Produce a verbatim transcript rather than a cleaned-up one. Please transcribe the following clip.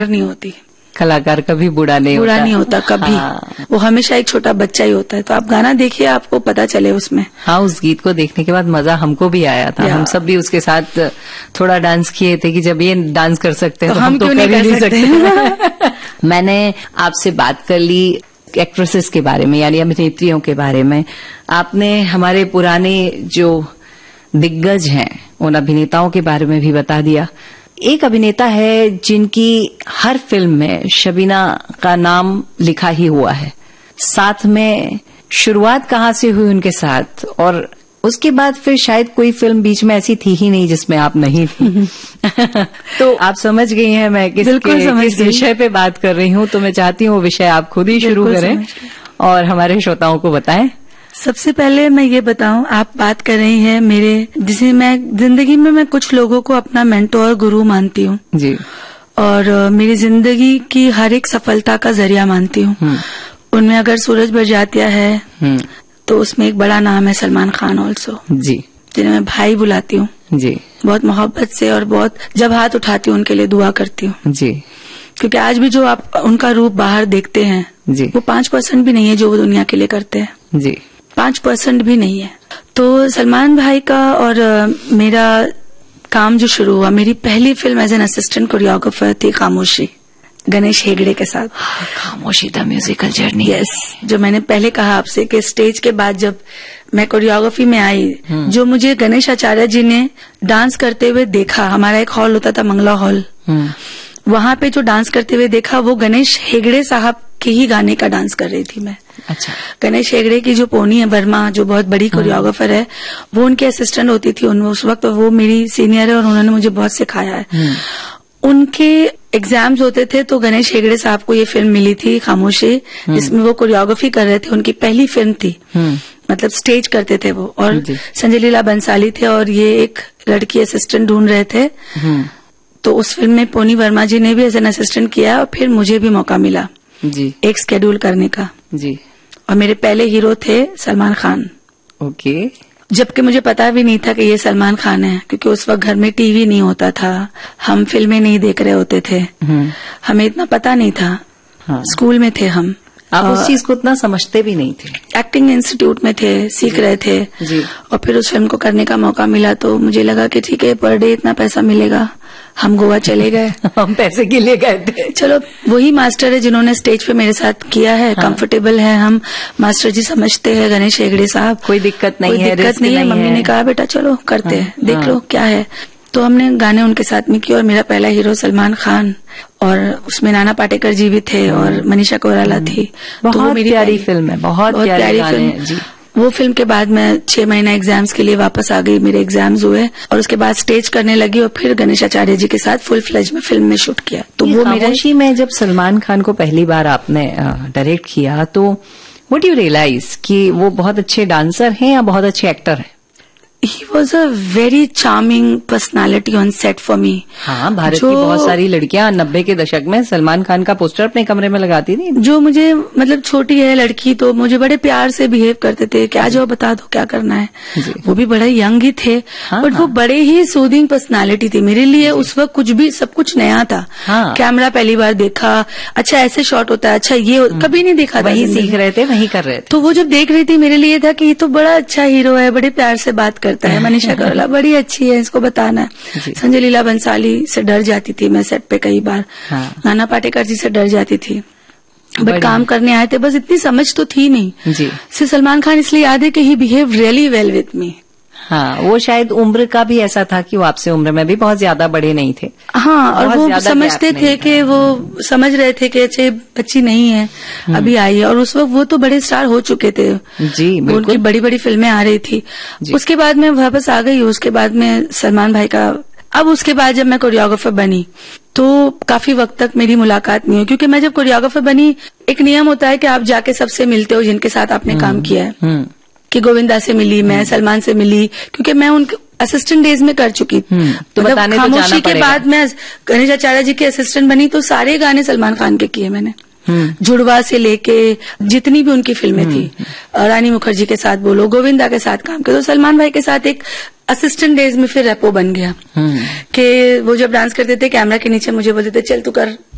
नहीं होती। कलाकार कभी बुरा नहीं बुरा होता। नहीं होता कभी। हाँ। वो हमेशा एक छोटा बच्चा ही होता है। तो आप गाना देखिए, आपको पता चले उसमें। हाँ, उस गीत को देखने के बाद मजा हमको भी आया था। हम सब भी उसके साथ थोड़ा डांस किए थे कि जब ये डांस कर सकते हैं तो, तो हम तो कर ही नहीं सकते, सकते। मैंने आपसे बात कर ली एक्ट्रेसेस के बारे में, यानी अभिनेत्रियों के बारे में। आपने हमारे पुराने जो दिग्गज हैं उन अभिनेताओं के बारे में भी बता दिया। एक अभिनेता है जिनकी हर फिल्म में शबीना का नाम लिखा ही हुआ है। साथ में शुरुआत कहाँ से हुई उनके साथ, और उसके बाद फिर शायद कोई फिल्म बीच में ऐसी थी ही नहीं जिसमें आप नहीं थी। तो आप समझ गई हैं मैं किस, किस विषय पे बात कर रही हूँ। तो मैं चाहती हूँ वो विषय आप खुद ही शुरू करें और हमारे श्रोताओं को बताएं। सबसे पहले मैं ये बताऊं, आप बात कर रही हैं मेरे, जिसे मैं जिंदगी में मैं कुछ लोगों को अपना मेंटोर गुरु मानती हूँ जी, और मेरी जिंदगी की हर एक सफलता का जरिया मानती हूँ। उनमें अगर सूरज बरजातिया है तो उसमें एक बड़ा नाम है सलमान खान ऑल्सो जी, जिन्हें मैं भाई बुलाती हूँ जी, बहुत मोहब्बत से, और बहुत जब हाथ उठाती हूँ उनके लिए दुआ करती हूँ जी, क्योंकि आज भी जो आप उनका रूप बाहर देखते हैं जी, वो पांच परसेंट भी नहीं है जो वो दुनिया के लिए करते हैं जी, पांच परसेंट भी नहीं है। तो सलमान भाई का और मेरा काम जो शुरू हुआ, मेरी पहली film as an assistant choreographer थी खामोशी, गणेश हेगड़े के साथ। खामोशी द म्यूजिकल जर्नी। यस, जो मैंने पहले कहा आपसे कि स्टेज के बाद जब मैं कोरियोग्राफी में आई, जो मुझे गणेश आचार्य जी ने डांस करते हुए देखा, हमारा एक हॉल होता था मंगला हॉल, वहां पे जो डांस करते हुए देखा वो गणेश हेगड़े साहब के ही गाने का डांस कर रही थी मैं। अच्छा। गणेश हेगड़े की जो पोनी है वर्मा, जो बहुत बड़ी कोरियोग्राफर है, वो उनके असिस्टेंट होती थी उस वक्त, वो मेरी सीनियर है और उन्होंने मुझे बहुत सिखाया है। उनके एग्जाम्स होते थे तो गणेश हेगड़े साहब को ये फिल्म मिली थी खामोशी, जिसमें वो कोरियोग्राफी कर रहे थे। उनकी पहली फिल्म थी, मतलब स्टेज करते थे वो, और संजय लीला बंसाली थे और ये एक लड़की असिस्टेंट ढूंढ रहे थे। तो उस फिल्म में पोनी वर्मा जी ने भी एज एन असिस्टेंट किया और फिर मुझे भी मौका मिला जी एक स्केड्यूल करने का जी, और मेरे पहले हीरो थे सलमान खान। ओके। जबकि मुझे पता भी नहीं था कि ये सलमान खान है, क्योंकि उस वक्त घर में टीवी नहीं होता था, हम फिल्में नहीं देख रहे होते थे, हमें इतना पता नहीं था। हाँ। स्कूल में थे हम, आप उस चीज को इतना समझते भी नहीं थे। एक्टिंग इंस्टीट्यूट में थे, सीख रहे थे जी। और फिर उस फिल्म को करने का मौका मिला तो मुझे लगा कि ठीक है, पर डे इतना पैसा मिलेगा, हम गोवा चले गए। हम पैसे के लिए गए थे। चलो, वही मास्टर है जिन्होंने स्टेज पे मेरे साथ किया है। हाँ। कंफर्टेबल है हम, मास्टर जी समझते हैं गणेश हेगड़े साहब, कोई दिक्कत नहीं कोई है, दिक्कत नहीं है। मम्मी ने कहा बेटा चलो करते हैं, देख लो क्या है। तो हमने गाने उनके साथ में किए और मेरा पहला हीरो सलमान खान, और उसमें नाना पाटेकर जी भी थे और मनीषा कोइराला थी। बहुत तो मेरी प्यारी फिल्म है, बहुत, बहुत प्यारी, प्यारी फिल्म जी। वो फिल्म के बाद मैं छह महीना एग्जाम्स के लिए वापस आ गई, मेरे एग्जाम्स हुए और उसके बाद स्टेज करने लगी और फिर गणेश आचार्य जी के साथ फुल फ्लेज में फिल्म में शूट किया। तो वो खामोशी में जब सलमान खान को पहली बार आपने डायरेक्ट किया तो व्हाट यू रियलाइज कि वो बहुत अच्छे डांसर हैं या बहुत अच्छे एक्टर हैं? He was a very charming personality on set for me. हाँ, भारत की बहुत सारी लड़कियां नब्बे के दशक में सलमान खान का पोस्टर अपने कमरे में लगाती थी। जो मुझे, मतलब छोटी है लड़की, तो मुझे बड़े प्यार से बिहेव करते थे, क्या जो बता दो क्या करना है। वो भी बड़े यंग ही थे, हाँ, बट हाँ. वो बड़े ही सूदिंग पर्सनालिटी थी मेरे लिए। उस वक्त कुछ भी, सब कुछ नया था। हाँ. कैमरा पहली बार देखा, अच्छा ऐसे शॉट होता है, अच्छा ये कभी नहीं देखा था। वही सीख रहे थे, वही कर रहे थे। तो वो जब देख रही थी मेरे लिए था कि ये तो बड़ा अच्छा हीरो है, बड़े प्यार से बात करता है। मनीषा कोइराला बड़ी अच्छी है, इसको बताना है। संजय लीला बंसाली से डर जाती थी मैं सेट पे कई बार। हाँ। नाना पाटेकर जी से डर जाती थी, बट काम करने आए थे, बस इतनी समझ तो थी नहीं जी। सिर्फ सलमान खान इसलिए याद है कि ही behave really well with me. हाँ, वो शायद उम्र का भी ऐसा था कि वो आपसे उम्र में भी बहुत ज्यादा बड़े नहीं थे। हाँ, और वो समझते थे कि वो समझ रहे थे कि अच्छे बच्ची नहीं है, अभी आई है। और उस वक्त वो तो बड़े स्टार हो चुके थे जी, उनकी बड़ी बड़ी फिल्में आ रही थी। उसके बाद मैं वापस आ गई, उसके बाद में सलमान भाई का, अब उसके बाद जब मैं कोरियोग्राफर बनी तो काफी वक्त तक मेरी मुलाकात नहीं हुई, क्योंकि मैं जब कोरियोग्राफर बनी, एक नियम होता है कि आप जाके सबसे मिलते हो जिनके साथ आपने काम किया है। कि गोविंदा से मिली मैं, सलमान से मिली, क्योंकि मैं उनके असिस्टेंट डेज में कर चुकी थी। तो मतलब बताने खामोशी तो जाना के बाद मैं गणेश आचार्य जी की असिस्टेंट बनी तो सारे गाने सलमान खान के किए मैंने, जुड़वा से लेके जितनी भी उनकी फिल्में थी, रानी मुखर्जी के साथ बोलो, गोविंदा के साथ काम किया। तो सलमान भाई के साथ एक असिस्टेंट डेज में फिर रेपो बन गया कि वो जब डांस करते थे कैमरा के नीचे मुझे बोलते थे चल तू कर